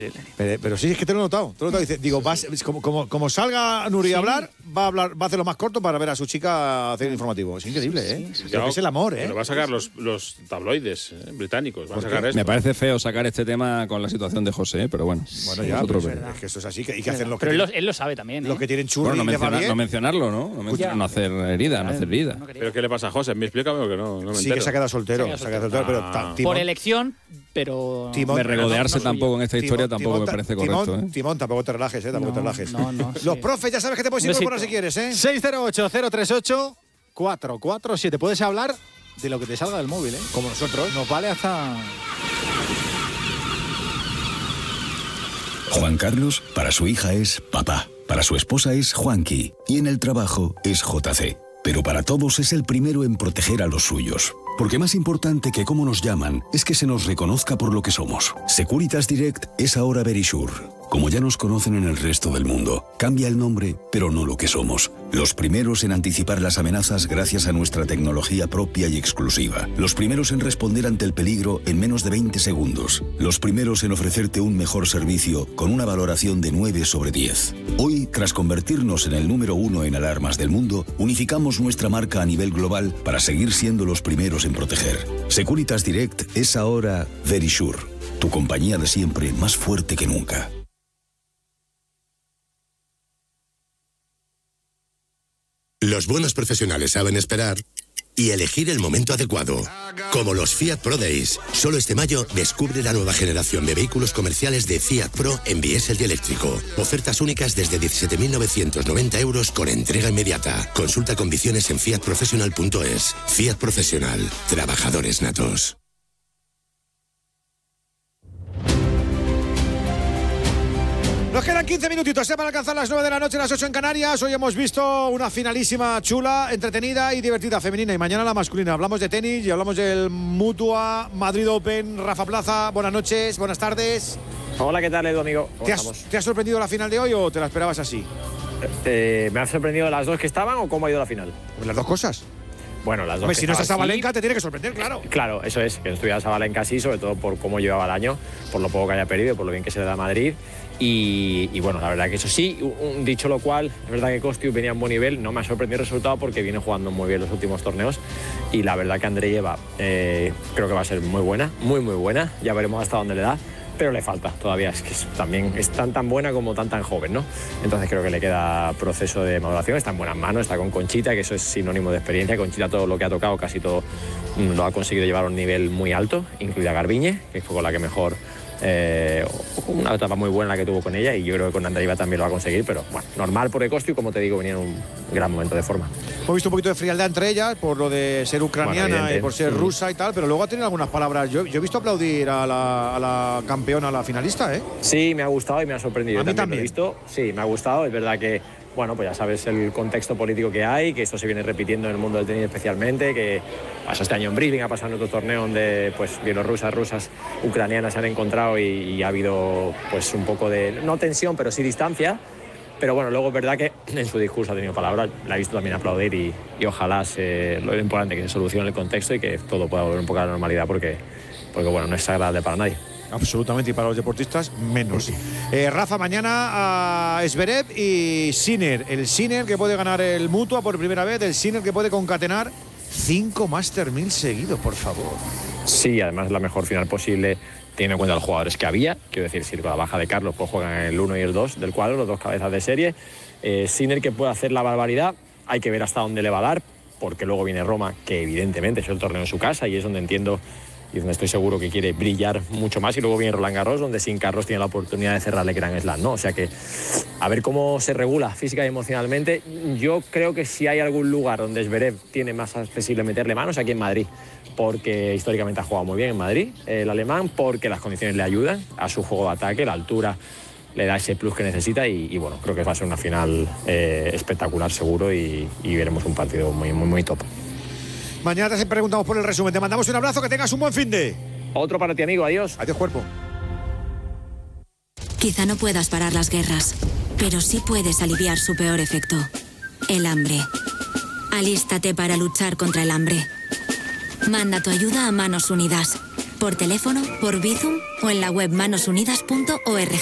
Pero sí, es que te lo he notado. Dice, digo, como salga Nuri a hablar, va a hacer lo más corto para ver a su chica hacer el informativo. Es increíble, ¿eh? Lo que es el amor, ¿eh? Pero va a sacar los tabloides británicos. Van a sacar esto. Me parece feo sacar este tema con la situación de José, pero bueno. Bueno, ya, pero es que esto es así. Y que hacen los que pero él lo sabe también, ¿eh? Los que tienen churri no mencionarlo, ¿no? No hacer herida, no hacer herida. ¿Pero qué le pasa a José? Explícame porque no me entero. Sí, que se ha quedado soltero. Pero por elección, pero... De regodearse tampoco en esta historia tampoco me parece correcto. Timón, tampoco te relajes, tampoco te relajes. Los profes, ya sabes que te puedes incorporar si quieres, 608-038-447. Puedes hablar de lo que te salga del móvil, como nosotros. Nos vale hasta... Juan Carlos, para su hija es papá. Para su esposa es Juanqui. Y en el trabajo es JC. Pero para todos es el primero en proteger a los suyos. Porque más importante que cómo nos llaman es que se nos reconozca por lo que somos. Securitas Direct es ahora Verisure. Como ya nos conocen en el resto del mundo, cambia el nombre, pero no lo que somos. Los primeros en anticipar las amenazas gracias a nuestra tecnología propia y exclusiva. Los primeros en responder ante el peligro en menos de 20 segundos. Los primeros en ofrecerte un mejor servicio con una valoración de 9 sobre 10. Hoy, tras convertirnos en el número 1 en alarmas del mundo, unificamos nuestra marca a nivel global para seguir siendo los primeros en proteger. Securitas Direct es ahora Verisure, tu compañía de siempre más fuerte que nunca. Los buenos profesionales saben esperar y elegir el momento adecuado. Como los Fiat Pro Days. Solo este mayo descubre la nueva generación de vehículos comerciales de Fiat Pro en diésel y eléctrico. Ofertas únicas desde 17.990 euros con entrega inmediata. Consulta condiciones en fiatprofessional.es. Fiat Professional. Trabajadores natos. Nos quedan 15 minutitos para alcanzar las 9 de la noche, las 8 en Canarias. Hoy hemos visto una finalísima chula, entretenida y divertida femenina. Y mañana la masculina. Hablamos de tenis y hablamos del Mutua Madrid Open. Rafa Plaza, buenas noches, buenas tardes. Hola, ¿qué tal, Edu, amigo? ¿Te ha sorprendido la final de hoy o te la esperabas así? ¿Me ha sorprendido las dos que estaban o cómo ha ido la final? Pues las dos cosas. Bueno, las dos. Hombre, si no está Sabalenka, te tiene que sorprender, claro. Claro, eso es, que no estuviera Sabalenka así, sobre todo por cómo llevaba el año, por lo poco que haya perdido, por lo bien que se le da a Madrid. Y bueno, la verdad que eso sí, dicho lo cual, es verdad que Kostiuk venía en buen nivel, no me ha sorprendido el resultado porque viene jugando muy bien los últimos torneos y la verdad que Andreeva creo que va a ser muy buena, muy buena, ya veremos hasta dónde le da, pero le falta todavía, es que también es tan buena como tan joven, ¿no? Entonces creo que le queda proceso de maduración, está en buenas manos, está con Conchita, que eso es sinónimo de experiencia. Conchita todo lo que ha tocado, casi todo lo ha conseguido llevar a un nivel muy alto, incluida Garbiñe, que fue con la que mejor... una etapa muy buena la que tuvo con ella y yo creo que con Andreeva también lo va a conseguir, pero bueno, normal por Kostiuk, como te digo, venía en un gran momento de forma. Hemos visto un poquito de frialdad entre ellas por lo de ser ucraniana y por ser rusa y tal, pero luego ha tenido algunas palabras. Yo he visto aplaudir a la campeona, a la finalista, ¿eh? Sí, me ha gustado y me ha sorprendido. A mí también. Lo he visto, sí, me ha gustado, es verdad que bueno, pues ya sabes el contexto político que hay, que esto se viene repitiendo en el mundo del tenis especialmente, que pasó este año en Brisbane, ha pasado en otro torneo donde pues bielorrusas, rusas, ucranianas se han encontrado y ha habido pues un poco de, no tensión, pero sí distancia. Pero bueno, luego es verdad que en su discurso ha tenido palabras, la he visto también aplaudir y ojalá lo importante que se solucione el contexto y que todo pueda volver un poco a la normalidad porque bueno, no es agradable para nadie. Absolutamente, y para los deportistas menos. Rafa, mañana a Zverev y Sinner. El Sinner que puede ganar el Mutua por primera vez, el Sinner que puede concatenar 5 Master 1000 seguidos, por favor. Sí, además es la mejor final posible teniendo en cuenta los jugadores que había. Quiero decir, si con la baja de Carlos pues juegan el 1 y el 2 del cuadro, los dos cabezas de serie. Sinner que puede hacer la barbaridad, hay que ver hasta dónde le va a dar, porque luego viene Roma, que evidentemente es el torneo en su casa y es donde entiendo y donde estoy seguro que quiere brillar mucho más, y luego viene Roland Garros, donde sin Carlos tiene la oportunidad de cerrarle Grand Slam, ¿no? O sea que a ver cómo se regula física y emocionalmente. Yo creo que si hay algún lugar donde Zverev tiene más accesible meterle manos, aquí en Madrid, porque históricamente ha jugado muy bien en Madrid el alemán, porque las condiciones le ayudan a su juego de ataque, la altura le da ese plus que necesita y bueno, creo que va a ser una final espectacular seguro y veremos un partido muy top. Mañana te preguntamos por el resumen. Te mandamos un abrazo, que tengas un buen finde. Otro para ti, amigo. Adiós. Adiós, cuerpo. Quizá no puedas parar las guerras, pero sí puedes aliviar su peor efecto: el hambre. Alístate para luchar contra el hambre. Manda tu ayuda a Manos Unidas. Por teléfono, por Bizum o en la web manosunidas.org.